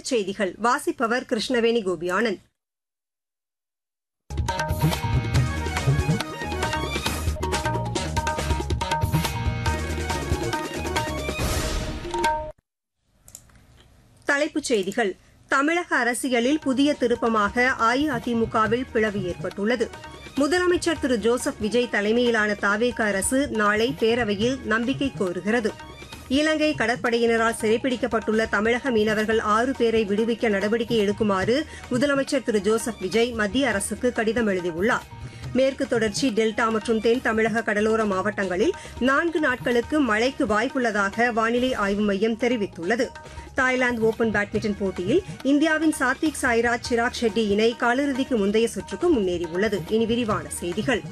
மாநிலச் செய்திகள் வாசிப்பவர் கிருஷ்ணவேணி கோபியானந்த். தலைப்புச் செய்திகள். தமிழக அரசியலில் புதிய திருப்பமாக அஇஅதிமுகவில் பிளவு ஏற்பட்டுள்ளது. முதலமைச்சர் திரு ஜோசப் விஜய் தலைமையிலான தவேக அரசு நாளை பேரவையில் நம்பிக்கை கோருகிறது. இலங்கை கடற்படையினரால் சிறைப்பிடிக்கப்பட்டுள்ள தமிழக மீனவர்கள் 6 பேரை விடுவிக்க நடவடிக்கை எடுக்குமாறு முதலமைச்சர் திரு ஜோசப் விஜய் மத்திய அரசுக்கு கடிதம் எழுதியுள்ளார். மேற்கு தொடர்ச்சி, டெல்டா மற்றும் தென் தமிழக கடலோர மாவட்டங்களில் 4 நாட்களுக்கு மழைக்கு வாய்ப்புள்ளதாக வானிலை ஆய்வு மையம் தெரிவித்துள்ளது. தாய்லாந்து ஒபன் பேட்மிண்டன் போட்டியில் இந்தியாவின் சாத்விக் சாய்ராஜ், சிராக் ஷெட்டி இணை காலிறுதிக்கு முந்தைய சுற்றுக்கு முன்னேறியுள்ளது. இனி விரிவான செய்திகள்.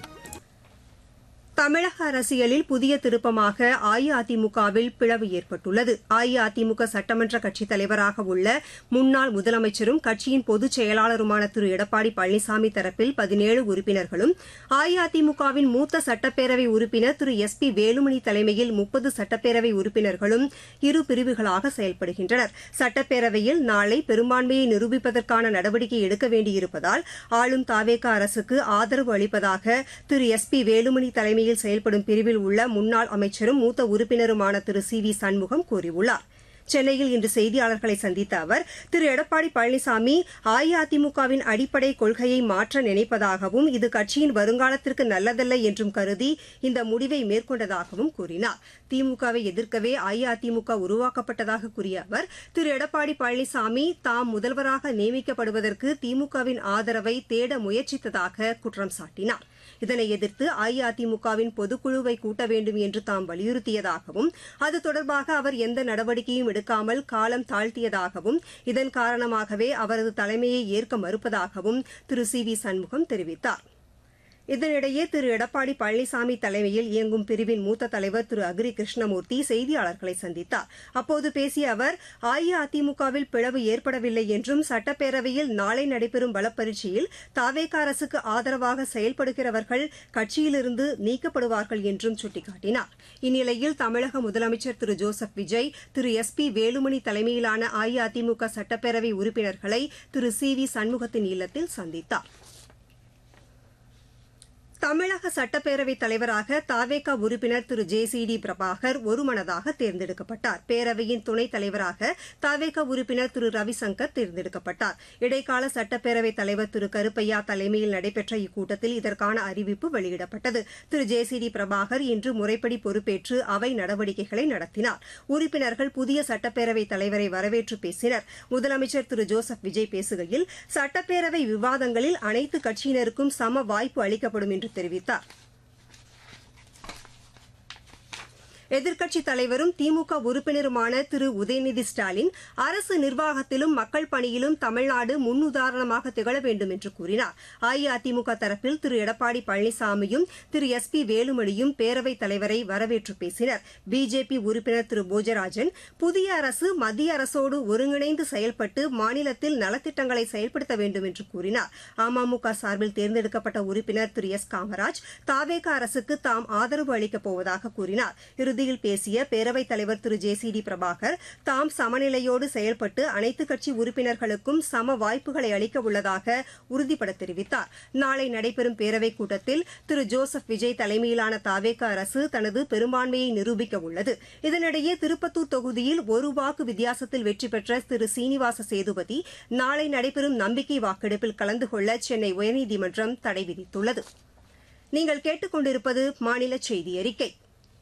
தமிழக அரசியலில் புதிய திருப்பமாக அஇஅதிமுகவில் பிளவு ஏற்பட்டுள்ளது. அஇஅதிமுக சட்டமன்ற கட்சித் தலைவராக உள்ள முன்னாள் முதலமைச்சரும் கட்சியின் பொதுச் செயலாளருமான திரு எடப்பாடி பழனிசாமி தரப்பில் 17 உறுப்பினர்களும், அஇஅதிமுகவின் மூத்த சட்டப்பேரவை உறுப்பினர் திரு SP வேலுமணி தலைமையில் 30 சட்டப்பேரவை உறுப்பினர்களும் இரு பிரிவுகளாக செயல்படுகின்றனர். சட்டப்பேரவையில் நாளை பெரும்பான்மையை நிரூபிப்பதற்கான நடவடிக்கை எடுக்க வேண்டியிருப்பதால் ஆளும் தவேக அரசுக்கு ஆதரவு அளிப்பதாக திரு SP வேலுமணி தலைமையில் செயல்படும் பிரிவில் உள்ள முன்னாள் அமைச்சரும் மூத்த உறுப்பினருமான திரு CV சண்முகம் கூறியுள்ளார். சென்னையில் இன்று செய்தியாளர்களை சந்தித்த அவர், திரு எடப்பாடி பழனிசாமி அஇஅதிமுகவின் அடிப்படை கொள்கையை மாற்ற நினைப்பதாகவும், இது கட்சியின் வருங்காலத்திற்கு நல்லதல்ல என்றும் கருதி இந்த முடிவை மேற்கொண்டதாகவும் கூறினார். திமுகவை எதிர்க்கவே அஇஅதிமுக உருவாக்கப்பட்டதாக கூறிய அவர், திரு எடப்பாடி பழனிசாமி தாம் முதல்வராக நியமிக்கப்படுவதற்கு திமுகவின் ஆதரவை தேட முயற்சித்ததாக குற்றம் சாட்டினார். இதனை எதிர்த்து அஇஅதிமுகவின் பொதுக்குழுவை கூட்ட வேண்டும் என்று தாம் வலியுறுத்தியதாகவும், அது தொடர்பாக அவர் எந்த நடவடிக்கையும் எடுக்காமல் காலம் தாழ்த்தியதாகவும், இதன் காரணமாகவே அவரது தலைமையை ஏற்க மறுப்பதாகவும் திரு CV சண்முகம் தெரிவித்தார். இதனிடையே திரு எடப்பாடி பழனிசாமி தலைமையில் இயங்கும் பிரிவின் மூத்த தலைவர் திரு அக்ரி கிருஷ்ணமூர்த்தி செய்தியாளர்களை சந்தித்தார். அப்போது பேசிய அவர், அஇஅதிமுகவில் பிளவு ஏற்படவில்லை என்றும், சட்டப்பேரவையில் நாளை நடைபெறும் பலப்பரீட்சையில் தவேக அரசுக்கு ஆதரவாக செயல்படுகிறவர்கள் கட்சியிலிருந்து நீக்கப்படுவார்கள் என்றும் சுட்டிக்காட்டினார். இந்நிலையில் தமிழக முதலமைச்சர் திரு ஜோசப் விஜய் திரு SP வேலுமணி தலைமையிலான அஇஅதிமுக சட்டப்பேரவை உறுப்பினர்களை திரு CV சண்முகத்தின் இல்லத்தில் சந்தித்தார். தமிழக சட்டப்பேரவைத் தலைவராக தவேக உறுப்பினர் திரு JCD பிரபாகர் ஒருமனதாக தேர்ந்தெடுக்கப்பட்டார். பேரவையின் துணைத் தலைவராக தவேக உறுப்பினர் திரு ரவிசங்கர் தேர்ந்தெடுக்கப்பட்டார். இடைக்கால சட்டப்பேரவைத் தலைவர் திரு கருப்பையா தலைமையில் நடைபெற்ற இக்கூட்டத்தில் இதற்கான அறிவிப்பு வெளியிடப்பட்டது. திரு JCD பிரபாகர் இன்று முறைப்படி பொறுப்பேற்று அவை நடவடிக்கைகளை நடத்தினார். உறுப்பினர்கள் புதிய சட்டப்பேரவைத் தலைவரை வரவேற்று பேசினர். முதலமைச்சர் திரு ஜோசப் விஜய் பேசுகையில், சட்டப்பேரவை விவாதங்களில் அனைத்து கட்சியினருக்கும் சம வாய்ப்பு அளிக்கப்படும் என்று தெரிவித்தார். எதிர்க்கட்சித் தலைவரும் திமுக உறுப்பினருமான திரு உதயநிதி ஸ்டாலின், அரசு நிர்வாகத்திலும் மக்கள் பணியிலும் தமிழ்நாடு முன்னுதாரணமாக திகழ வேண்டும் என்று கூறினார். அஇஅதிமுக தரப்பில் திரு எடப்பாடி பழனிசாமியும் திரு SP வேலுமணியும் பேரவைத் தலைவரை வரவேற்று பேசினர். பிஜேபி உறுப்பினர் திரு போஜராஜன், புதிய அரசு மத்திய அரசோடு ஒருங்கிணைந்து செயல்பட்டு மாநிலத்தில் நலத்திட்டங்களை செயல்படுத்த வேண்டும் என்று கூறினார். அமமுக சார்பில் தேர்ந்தெடுக்கப்பட்ட உறுப்பினர் திரு S காமராஜ், தவேக அரசுக்கு தாம் ஆதரவு அளிக்கப் போவதாக கூறினார். இறுதியில் பேசிய பேரவைத் தலைவர் திரு JCD பிரபாகர், தாம் சமநிலையோடு செயல்பட்டு அனைத்து கட்சி உறுப்பினர்களுக்கும் சம வாய்ப்புகளை அளிக்க உள்ளதாக உறுதிபட தெரிவித்தார். நாளை நடைபெறும் பேரவைக் கூட்டத்தில் திரு ஜோசப் விஜய் தலைமையிலான தவேக அரசு தனது பெரும்பான்மையை நிரூபிக்க உள்ளது. இதனிடையே திருப்பத்தூர் தொகுதியில் ஒரு வாக்கு வித்தியாசத்தில் வெற்றி பெற்ற திரு சீனிவாச சேதுபதி நாளை நடைபெறும் நம்பிக்கை வாக்கெடுப்பில் கலந்து கொள்ள சென்னை உயர்நீதிமன்றம் தடை விதித்துள்ளது. நீங்கள் கேட்டுக் கொண்டிருப்பது மாநில செய்தி அறிக்கை.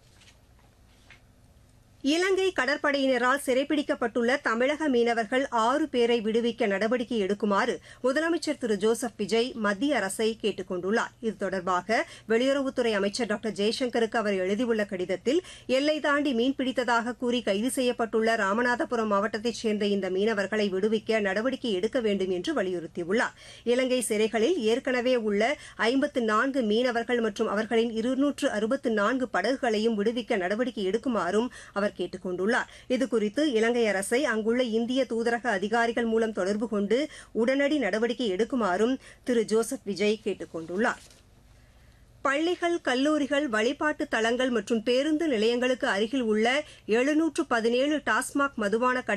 இலங்கை கடற்படையினரால் சிறைப்பிடிக்கப்பட்டுள்ள தமிழக மீனவர்கள் 6 பேரை விடுவிக்க நடவடிக்கை எடுக்குமாறு முதலமைச்சர் திரு ஜோசப் விஜய் மத்திய அரசை கேட்டுக் கொண்டுள்ளார். இது தொடர்பாக வெளியுறவுத்துறை அமைச்சர் டாக்டர் ஜெய்சங்கருக்கு அவர் எழுதியுள்ள கடிதத்தில், எல்லை தாண்டி மீன்பிடித்ததாக கூறி கைது செய்யப்பட்டுள்ள ராமநாதபுரம் மாவட்டத்தைச் சேர்ந்த இந்த மீனவர்களை விடுவிக்க நடவடிக்கை எடுக்க வேண்டும் என்று வலியுறுத்தியுள்ளார். இலங்கை சிறைகளில் ஏற்கனவே உள்ள 54 மீனவர்கள் மற்றும் அவர்களின் 264 படகுகளையும் விடுவிக்க நடவடிக்கை எடுக்குமாறும் அவர் கேட்டுக் கொண்டுள்ளார். இதுகுறித்து இலங்கை அரசை அங்குள்ள இந்திய தூதரக அதிகாரிகள் மூலம் தொடர்பு கொண்டு உடனடி நடவடிக்கை எடுக்குமாறும் திரு ஜோசப் விஜய் கேட்டுக் கொண்டுள்ளார். பள்ளிகள், கல்லூரிகள், வழிபாட்டு தலங்கள் மற்றும் பேருந்து நிலையங்களுக்கு அருகில் உள்ள 717 டாஸ்மாக் மதுபான